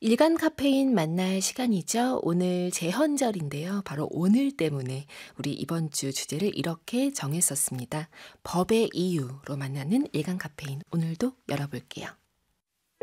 일간 카페인 만날 시간이죠. 오늘 제헌절인데요. 바로 오늘 때문에 우리 이번 주 주제를 이렇게 정했었습니다. 법의 이유로 만나는 일간 카페인. 오늘도 열어볼게요.